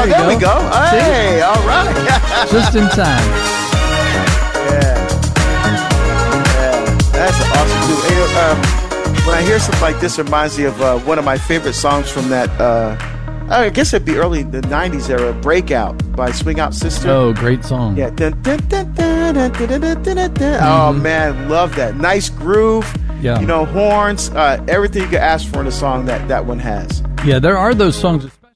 there we go. Hey, all right. Just in time. Yeah, that's awesome. When I hear something like this, it reminds me of one of my favorite songs from that, I guess it'd be early the 90s era, Breakout by Swing Out Sister. Oh, great song. Yeah. Oh, man, love that. Nice groove. Yeah. Horns, everything you could ask for in a song that one has. Yeah, there are those songs, especially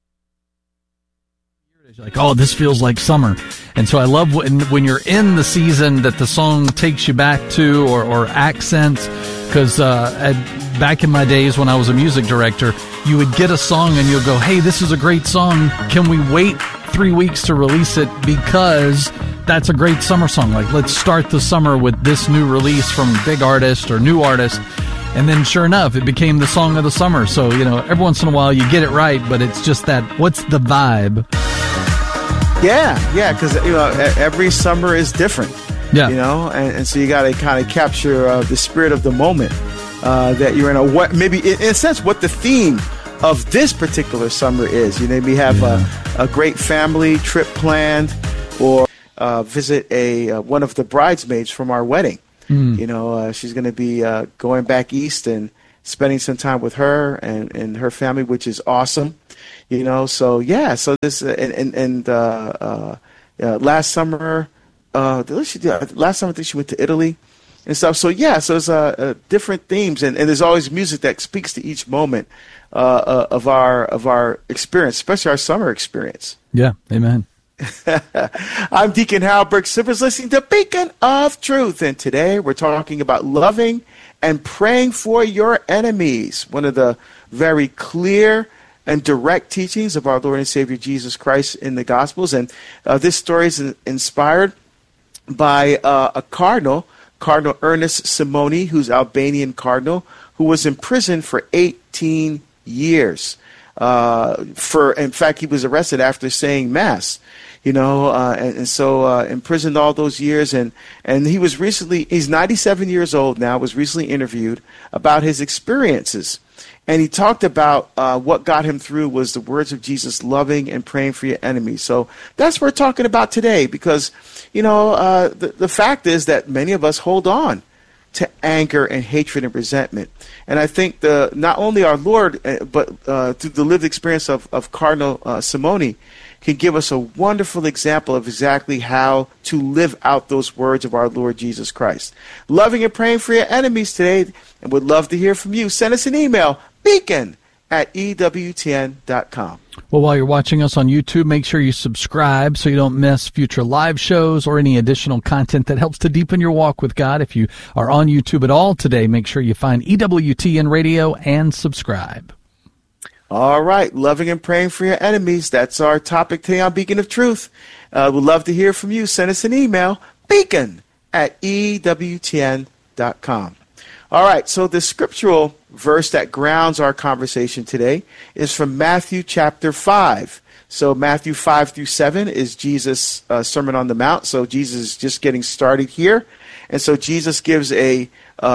like, oh, this feels like summer. And so I love when you're in the season that the song takes you back to or accents, because back in my days when I was a music director, you would get a song and you'll go, hey, this is a great song. Can we wait 3 weeks to release it because that's a great summer song? Like, let's start the summer with this new release from big artist or new artist. And then sure enough, it became the song of the summer. So, every once in a while you get it right, but it's just that, what's the vibe? Yeah, because every summer is different. Yeah, and so you got to kind of capture the spirit of the moment that you're in. Maybe in a sense, what the theme of this particular summer is. We have a great family trip planned, or visit one of the bridesmaids from our wedding. She's going to be going back east and spending some time with her and her family, which is awesome. So this last summer, I think she went to Italy and stuff. So so it's different themes, and there's always music that speaks to each moment of our experience, especially our summer experience. Yeah, amen. I'm Deacon Harold Burke Sippers, listening to Beacon of Truth, and today we're talking about loving and praying for your enemies. One of the very clear and direct teachings of our Lord and Savior Jesus Christ in the Gospels. And this story is inspired by a Cardinal Ernest Simoni, who's Albanian cardinal, who was in prison for 18 years. In fact, he was arrested after saying Mass, and so imprisoned all those years. And he's 97 years old now, was recently interviewed about his experiences. And he talked about what got him through was the words of Jesus, loving and praying for your enemies. So that's what we're talking about today, because, the fact is that many of us hold on to anger and hatred and resentment. And I think not only our Lord, but through the lived experience of Cardinal Simoni, can give us a wonderful example of exactly how to live out those words of our Lord Jesus Christ. Loving and praying for your enemies today, and would love to hear from you. Send us an email, beacon@ewtn.com. Well, while you're watching us on YouTube, make sure you subscribe so you don't miss future live shows or any additional content that helps to deepen your walk with God. If you are on YouTube at all today, make sure you find EWTN Radio and subscribe. All right, loving and praying for your enemies. That's our topic today on Beacon of Truth. We'd love to hear from you. Send us an email, beacon@ewtn.com. All right, so the scriptural verse that grounds our conversation today is from Matthew chapter 5. So Matthew 5 through 7 is Jesus' Sermon on the Mount. So Jesus is just getting started here. And so Jesus gives a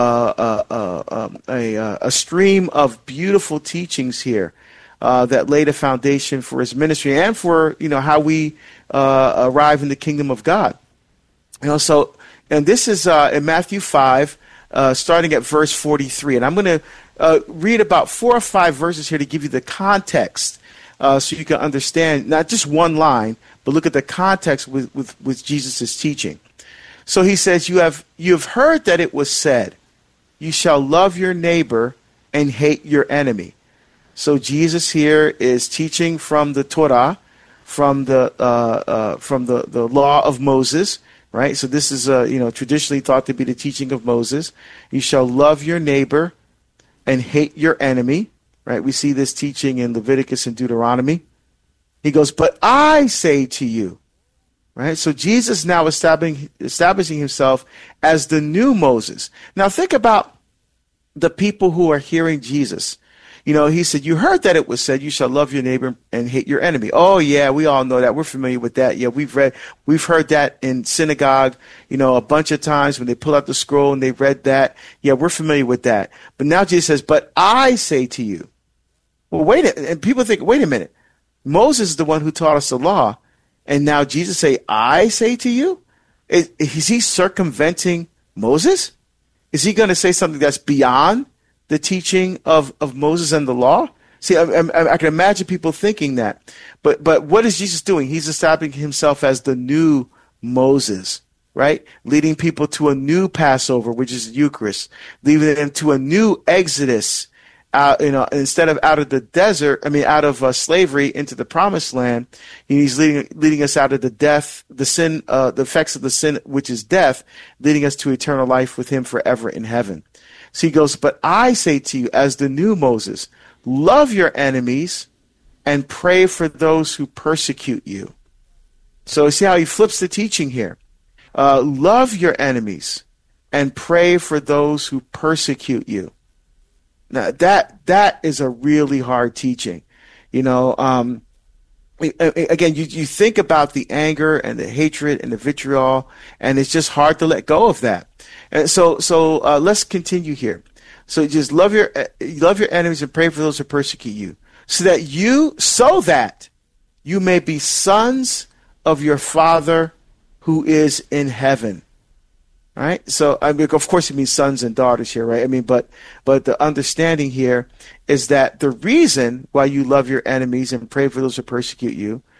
stream of beautiful teachings here that laid a foundation for his ministry and for, how we arrive in the kingdom of God. And this is in Matthew 5, starting at verse 43. And I'm going to read about 4 or 5 verses here to give you the context so you can understand not just one line, but look at the context with Jesus' teaching. So he says, you have heard that it was said, you shall love your neighbor and hate your enemy. So Jesus here is teaching from the Torah, from the law of Moses, right? So this is traditionally thought to be the teaching of Moses. You shall love your neighbor and hate your enemy, right? We see this teaching in Leviticus and Deuteronomy. He goes, but I say to you, right? So Jesus now establishing himself as the new Moses. Now think about the people who are hearing Jesus. He said, you heard that it was said, you shall love your neighbor and hate your enemy. Oh, yeah, we all know that. We're familiar with that. Yeah, we've heard that in synagogue, a bunch of times when they pull out the scroll and they read that. Yeah, we're familiar with that. But now Jesus says, but I say to you. Well, and people think, wait a minute. Moses is the one who taught us the law. And now Jesus say, I say to you? Is he circumventing Moses? Is he going to say something that's beyond the teaching of Moses and the law? See, I can imagine people thinking that. But what is Jesus doing? He's establishing himself as the new Moses, right? Leading people to a new Passover, which is the Eucharist, leading them to a new Exodus, instead of out of the desert, out of slavery into the promised land. He's leading us out of the death, the sin, the effects of the sin, which is death, leading us to eternal life with him forever in heaven. So he goes, but I say to you, as the new Moses, love your enemies and pray for those who persecute you. So see how he flips the teaching here. Love your enemies and pray for those who persecute you. Now that is a really hard teaching. Again, you think about the anger and the hatred and the vitriol, and it's just hard to let go of that. And so let's continue here. So just love your enemies and pray for those who persecute you, so that you may be sons of your Father who is in heaven. All right. So of course, it means sons and daughters here, right? But the understanding here is that the reason why you love your enemies and pray for those who persecute you